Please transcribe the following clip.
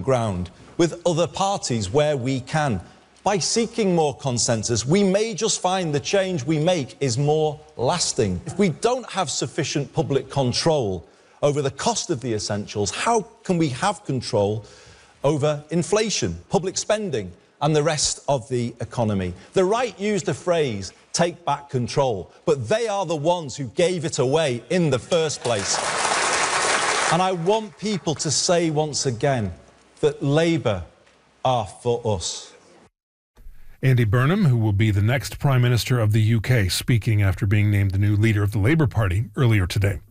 ground with other parties where we can. By seeking more consensus, we may just find the change we make is more lasting. If we don't have sufficient public control over the cost of the essentials, how can we have control over inflation, public spending, and the rest of the economy? The right used the phrase, take back control, but they are the ones who gave it away in the first place. And I want people to say once again that Labour are for us. Andy Burnham, who will be the next Prime Minister of the UK, speaking after being named the new leader of the Labour Party earlier today.